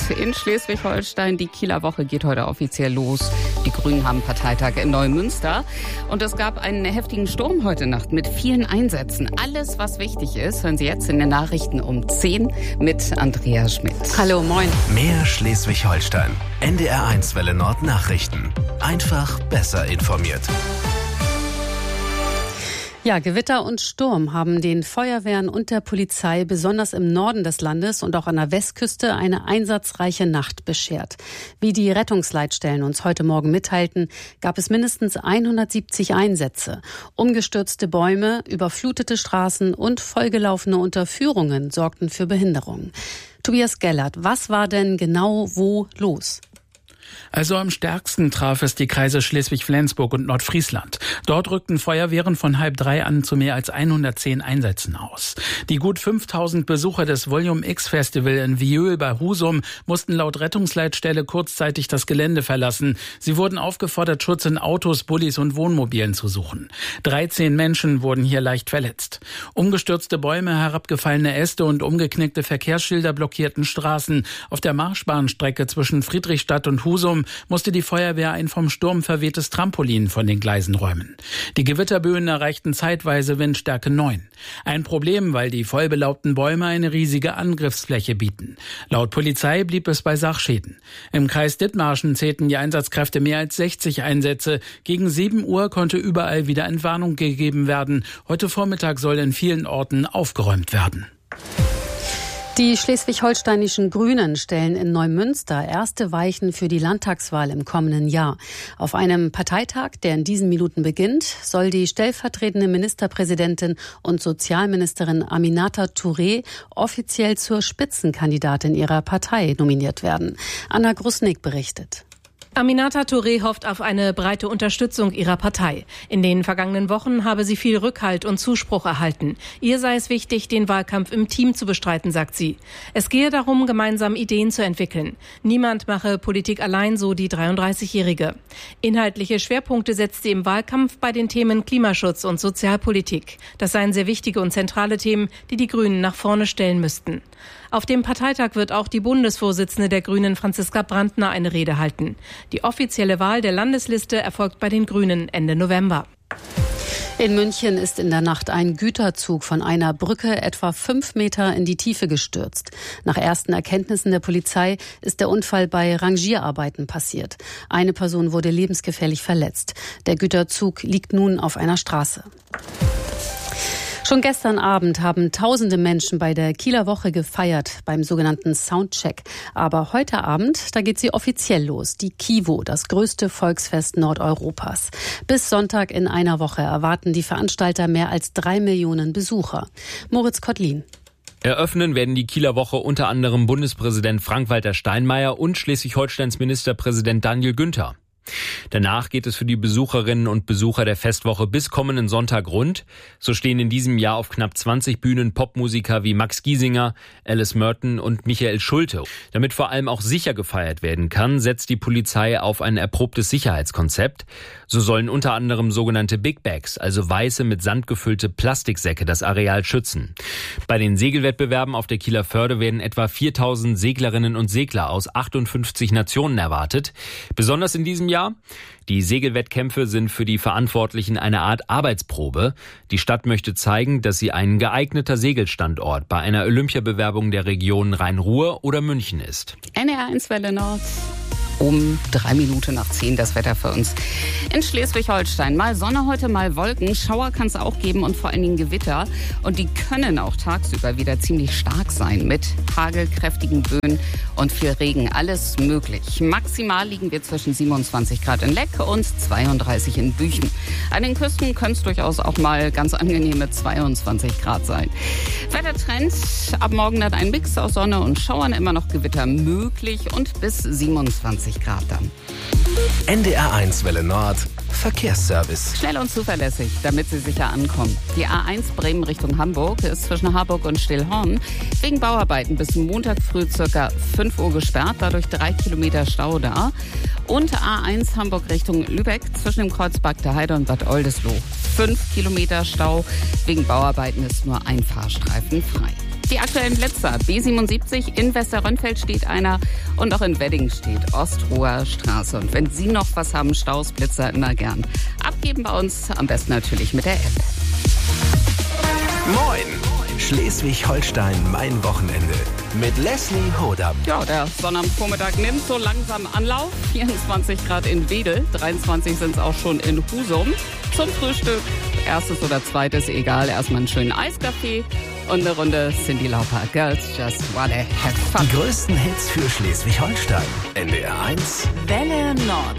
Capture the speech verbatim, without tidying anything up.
in Schleswig-Holstein. Die Kieler Woche geht heute offiziell los. Die Grünen haben Parteitag in Neumünster. Und es gab einen heftigen Sturm heute Nacht mit vielen Einsätzen. Alles, was wichtig ist, hören Sie jetzt in den Nachrichten um zehn mit Andrea Schmidt. Hallo, moin. Mehr Schleswig-Holstein. N D R eins Welle Nord Nachrichten. Einfach besser informiert. Ja, Gewitter und Sturm haben den Feuerwehren und der Polizei besonders im Norden des Landes und auch an der Westküste eine einsatzreiche Nacht beschert. Wie die Rettungsleitstellen uns heute Morgen mitteilten, gab es mindestens hundertsiebzig Einsätze. Umgestürzte Bäume, überflutete Straßen und vollgelaufene Unterführungen sorgten für Behinderungen. Tobias Gellert, was war denn genau wo los? Also am stärksten traf es die Kreise Schleswig-Flensburg und Nordfriesland. Dort rückten Feuerwehren von halb drei an zu mehr als hundertzehn Einsätzen aus. Die gut fünftausend Besucher des Volume X Festival in Viöl bei Husum mussten laut Rettungsleitstelle kurzzeitig das Gelände verlassen. Sie wurden aufgefordert, Schutz in Autos, Bullis und Wohnmobilen zu suchen. dreizehn Menschen wurden hier leicht verletzt. Umgestürzte Bäume, herabgefallene Äste und umgeknickte Verkehrsschilder blockierten Straßen. Auf der Marschbahnstrecke zwischen Friedrichstadt und Husum musste die Feuerwehr ein vom Sturm verwehtes Trampolin von den Gleisen räumen. Die Gewitterböen erreichten zeitweise Windstärke neun. Ein Problem, weil die vollbelaubten Bäume eine riesige Angriffsfläche bieten. Laut Polizei blieb es bei Sachschäden. Im Kreis Dithmarschen zählten die Einsatzkräfte mehr als sechzig Einsätze. Gegen sieben Uhr konnte überall wieder Entwarnung gegeben werden. Heute Vormittag soll in vielen Orten aufgeräumt werden. Die schleswig-holsteinischen Grünen stellen in Neumünster erste Weichen für die Landtagswahl im kommenden Jahr. Auf einem Parteitag, der in diesen Minuten beginnt, soll die stellvertretende Ministerpräsidentin und Sozialministerin Aminata Touré offiziell zur Spitzenkandidatin ihrer Partei nominiert werden. Anna Grusnick berichtet. Aminata Touré hofft auf eine breite Unterstützung ihrer Partei. In den vergangenen Wochen habe sie viel Rückhalt und Zuspruch erhalten. Ihr sei es wichtig, den Wahlkampf im Team zu bestreiten, sagt sie. Es gehe darum, gemeinsam Ideen zu entwickeln. Niemand mache Politik allein, so die dreiunddreißigjährige. Inhaltliche Schwerpunkte setzt sie im Wahlkampf bei den Themen Klimaschutz und Sozialpolitik. Das seien sehr wichtige und zentrale Themen, die die Grünen nach vorne stellen müssten. Auf dem Parteitag wird auch die Bundesvorsitzende der Grünen, Franziska Brandner, eine Rede halten. Die offizielle Wahl der Landesliste erfolgt bei den Grünen Ende November. In München ist in der Nacht ein Güterzug von einer Brücke etwa fünf Meter in die Tiefe gestürzt. Nach ersten Erkenntnissen der Polizei ist der Unfall bei Rangierarbeiten passiert. Eine Person wurde lebensgefährlich verletzt. Der Güterzug liegt nun auf einer Straße. Schon gestern Abend haben tausende Menschen bei der Kieler Woche gefeiert, beim sogenannten Soundcheck. Aber heute Abend, da geht sie offiziell los, die KIWO, das größte Volksfest Nordeuropas. Bis Sonntag in einer Woche erwarten die Veranstalter mehr als drei Millionen Besucher. Moritz Kottlin. Eröffnen werden die Kieler Woche unter anderem Bundespräsident Frank-Walter Steinmeier und Schleswig-Holsteins Ministerpräsident Daniel Günther. Danach geht es für die Besucherinnen und Besucher der Festwoche bis kommenden Sonntag rund. So stehen in diesem Jahr auf knapp zwanzig Bühnen Popmusiker wie Max Giesinger, Alice Merton und Michael Schulte. Damit vor allem auch sicher gefeiert werden kann, setzt die Polizei auf ein erprobtes Sicherheitskonzept. So sollen unter anderem sogenannte Big Bags, also weiße mit Sand gefüllte Plastiksäcke, das Areal schützen. Bei den Segelwettbewerben auf der Kieler Förde werden etwa viertausend Seglerinnen und Segler aus achtundfünfzig Nationen erwartet. Besonders in diesem Jahr: die Segelwettkämpfe sind für die Verantwortlichen eine Art Arbeitsprobe. Die Stadt möchte zeigen, dass sie ein geeigneter Segelstandort bei einer Olympiabewerbung der Region Rhein-Ruhr oder München ist. N D R eins Welle Nord. Um drei Minuten nach zehn das Wetter für uns in Schleswig-Holstein. Mal Sonne heute, mal Wolken. Schauer kann es auch geben und vor allen Dingen Gewitter. Und die können auch tagsüber wieder ziemlich stark sein mit Hagel, kräftigen Böen und viel Regen. Alles möglich. Maximal liegen wir zwischen siebenundzwanzig Grad in Leck und zweiunddreißig in Büchen. An den Küsten können es durchaus auch mal ganz angenehme zweiundzwanzig Grad sein. Wettertrend: ab morgen dann ein Mix aus Sonne und Schauern, immer noch Gewitter möglich und bis siebenundzwanzig Grad dann. N D R eins Welle Nord Verkehrsservice. Schnell und zuverlässig, damit Sie sicher ankommen. Die A eins Bremen Richtung Hamburg ist zwischen Harburg und Stillhorn wegen Bauarbeiten bis Montag früh circa fünf Uhr gesperrt, dadurch drei Kilometer Stau da. Und A eins Hamburg Richtung Lübeck zwischen dem Kreuz Bagda Heide und Bad Oldesloe. Fünf Kilometer Stau, wegen Bauarbeiten ist nur ein Fahrstreifen frei. Die aktuellen Blitzer. B siebenundsiebzig in Westerrönfeld steht einer und auch in Wedding steht Ostroher Straße. Und wenn Sie noch was haben, Staus, Blitzer, immer gern abgeben bei uns. Am besten natürlich mit der App. Moin! Schleswig-Holstein, mein Wochenende. Mit Leslie Hodam. Ja, der Sonnabendvormittag nimmt so langsam Anlauf. vierundzwanzig Grad in Wedel, dreiundzwanzig sind es auch schon in Husum. Zum Frühstück, erstes oder zweites, egal, erstmal einen schönen Eiskaffee und eine Runde Cyndi Lauper. Girls just wanna have fun. Die größten Hits für Schleswig-Holstein. N D R eins Welle Nord.